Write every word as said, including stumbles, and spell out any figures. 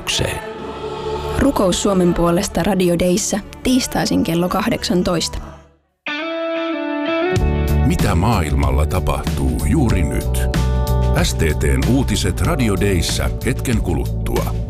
rukoukseen. Rukous Suomen puolesta Radio Dayssä tiistaisin kello kahdeksantoista. Mitä maailmalla tapahtuu juuri nyt? S T T:n uutiset Radio Dayssä hetken kuluttua.